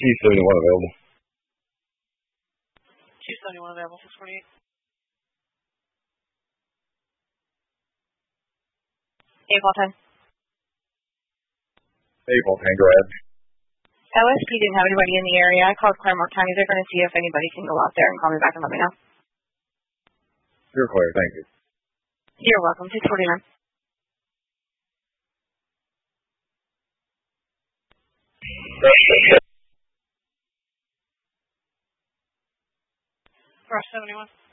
271 available. 271 available, 648. April 10. April 10, go ahead. LSP didn't have anybody in the area. I called Claremont County. They're going to see if anybody can go out there and call me back and let me know. You're clear, thank you. You're welcome. 649. Rush 71.